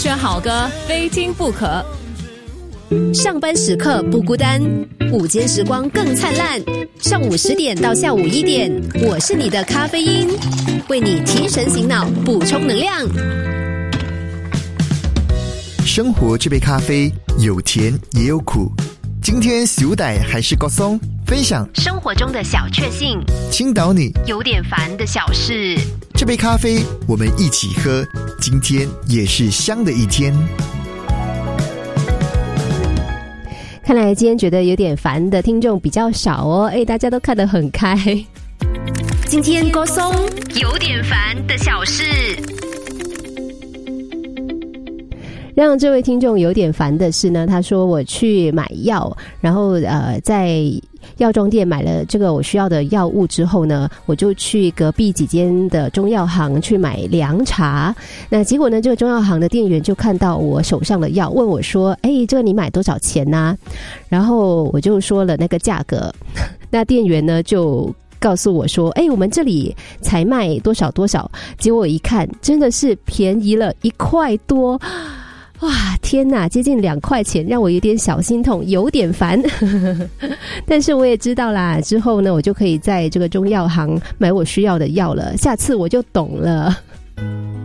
选好歌，非听不可。 上班时刻不孤单，午间时光更灿烂。上午10点到下午1点，我是你的咖啡因，为你提神醒脑，补充能量。 生活这杯咖啡有甜也有苦，今天小歹还是高松，分享生活中的小确幸， 倾倒你有点烦的小事。 这杯咖啡我们一起喝，今天也是香的一天。 看来今天觉得有点烦的听众比较少哦，大家都看得很开。今天高松有点烦的小事，让这位听众有点烦的是呢，他说我去买药，然后在药妆店买了这个我需要的药物之后呢，我就去隔壁几间的中药行去买凉茶。那结果呢，这个中药行的店员就看到我手上的药，问我说这个你买多少钱啊？然后我就说了那个价格，那店员呢就告诉我说我们这里才卖多少多少。结果我一看真的是便宜了1块多，哇，天哪，接近2块钱，让我有点小心痛，有点烦。但是我也知道啦，之后呢，我就可以在这个中药行买我需要的药了。下次我就懂了。